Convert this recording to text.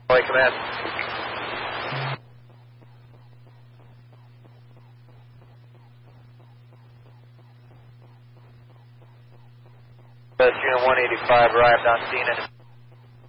Boy, command. Unit 185 arrived on scene and